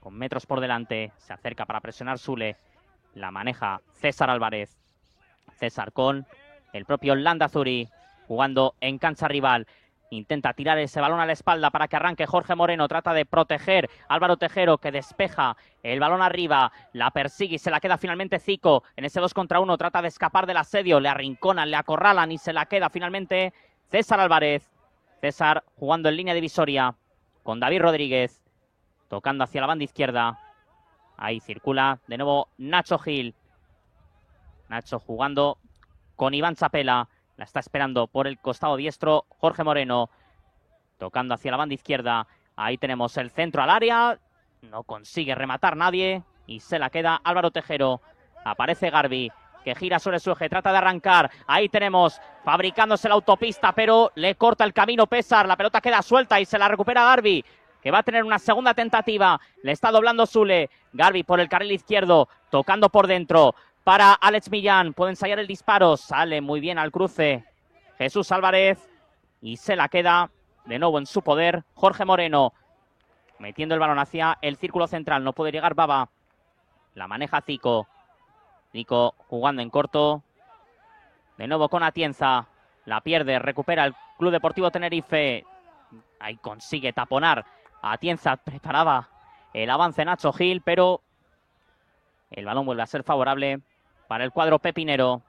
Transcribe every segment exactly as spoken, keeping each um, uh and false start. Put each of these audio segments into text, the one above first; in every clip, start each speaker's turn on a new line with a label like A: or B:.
A: con metros por delante. Se acerca para presionar Sule. La maneja César Álvarez. César con el propio Landazuri jugando en cancha rival. Intenta tirar ese balón a la espalda para que arranque Jorge Moreno. Trata de proteger Álvaro Tejero, que despeja el balón arriba. La persigue y se la queda finalmente Zico. En ese dos contra uno trata de escapar del asedio. Le arrinconan, le acorralan y se la queda finalmente César Álvarez. César jugando en línea divisoria con David Rodríguez. Tocando hacia la banda izquierda. Ahí circula de nuevo Nacho Gil. Nacho jugando con Iván Chapela. La está esperando por el costado diestro Jorge Moreno. Tocando hacia la banda izquierda. Ahí tenemos el centro al área. No consigue rematar nadie. Y se la queda Álvaro Tejero. Aparece Garbi, que gira sobre su eje. Trata de arrancar. Ahí tenemos fabricándose la autopista, pero le corta el camino Pésar. La pelota queda suelta y se la recupera Garbi, que va a tener una segunda tentativa. Le está doblando Sule. Garbi por el carril izquierdo. Tocando por dentro. Para Alex Millán, puede ensayar el disparo, sale muy bien al cruce Jesús Álvarez y se la queda de nuevo en su poder Jorge Moreno, metiendo el balón hacia el círculo central, no puede llegar Baba, la maneja Zico, Zico jugando en corto, de nuevo con Atienza, la pierde, recupera el Club Deportivo Tenerife, ahí consigue taponar, Atienza preparaba el avance Nacho Gil, pero el balón vuelve a ser favorable para el cuadro pepinero.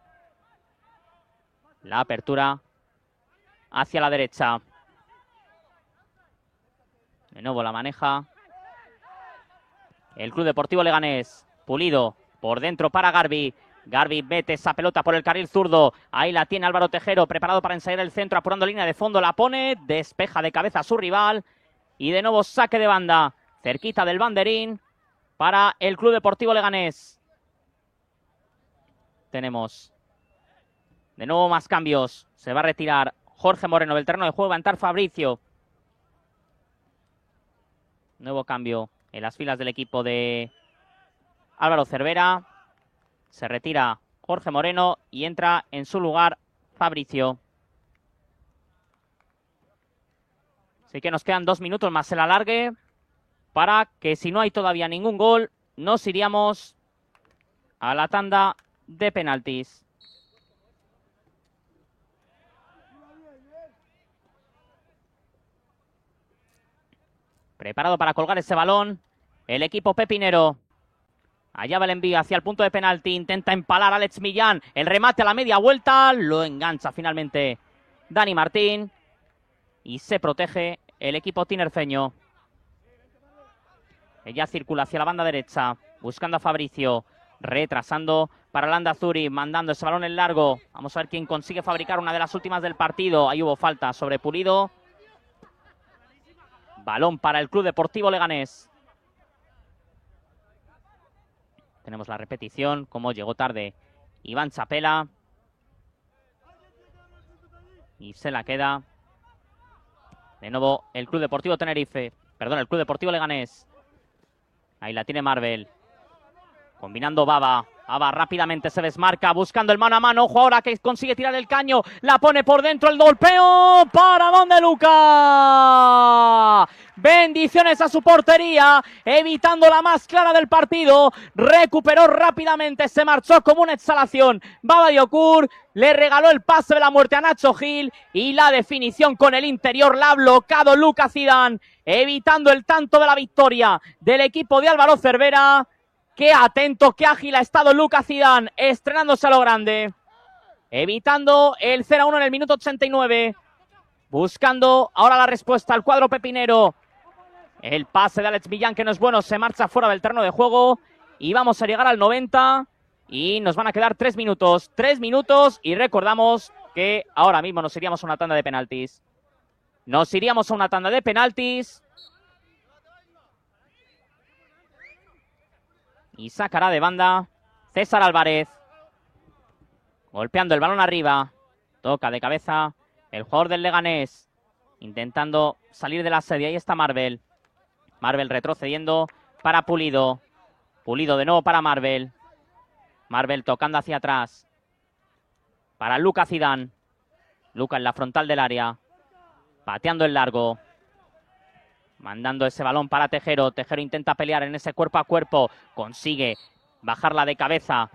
A: La apertura hacia la derecha. De nuevo la maneja el Club Deportivo Leganés. Pulido por dentro para Garbi. Garbi mete esa pelota por el carril zurdo. Ahí la tiene Álvaro Tejero, preparado para ensayar el centro, apurando línea de fondo. La pone, despeja de cabeza a su rival. Y de nuevo saque de banda, cerquita del banderín, para el Club Deportivo Leganés. Tenemos de nuevo más cambios. Se va a retirar Jorge Moreno del terreno de juego. Va a entrar Fabricio. Nuevo cambio en las filas del equipo de Álvaro Cervera. Se retira Jorge Moreno y entra en su lugar Fabricio. Así que nos quedan dos minutos más el alargue para que, si no hay todavía ningún gol, nos iríamos a la tanda de penaltis. Preparado para colgar ese balón el equipo pepinero. Allá va el envío hacia el punto de penalti. Intenta empalar a Alex Millán. El remate a la media vuelta. Lo engancha finalmente Dani Martín. Y se protege el equipo tinerfeño. Ella circula hacia la banda derecha. Buscando a Fabricio. Retrasando para Landazuri, mandando ese balón en largo. Vamos a ver quién consigue fabricar una de las últimas del partido. Ahí hubo falta sobre Pulido. Balón para el Club Deportivo Leganés. Tenemos la repetición, como llegó tarde Iván Chapela. Y se la queda de nuevo el Club Deportivo Tenerife. Perdón, el Club Deportivo Leganés. Ahí la tiene Marvel. Combinando Baba. Baba rápidamente se desmarca, buscando el mano a mano. Ojo ahora que consigue tirar el caño. La pone por dentro, el golpeo. ¿Para dónde, Luca? Bendiciones a su portería, evitando la más clara del partido. Recuperó rápidamente, se marchó como una exhalación Baba Diocur. Le regaló el pase de la muerte a Nacho Gil. Y la definición con el interior la ha bloqueado Lucas Zidane, evitando el tanto de la victoria del equipo de Álvaro Cervera. Qué atento, qué ágil ha estado Lucas Zidane, estrenándose a lo grande. Evitando el cero a uno en el minuto ochenta y nueve. Buscando ahora la respuesta al cuadro pepinero. El pase de Alex Millán, que no es bueno, se marcha fuera del terreno de juego. Y vamos a llegar al noventa. Y nos van a quedar tres minutos. Tres minutos y recordamos que ahora mismo nos iríamos a una tanda de penaltis. Nos iríamos a una tanda de penaltis. Y sacará de banda César Álvarez. Golpeando el balón arriba. Toca de cabeza el jugador del Leganés. Intentando salir de la serie. Ahí está Marvel. Marvel retrocediendo para Pulido. Pulido de nuevo para Marvel. Marvel tocando hacia atrás. Para Lucas Zidane. Lucas en la frontal del área. Pateando el largo. mandando ese balón para Tejero. Tejero intenta pelear en ese cuerpo a cuerpo, consigue bajarla de cabeza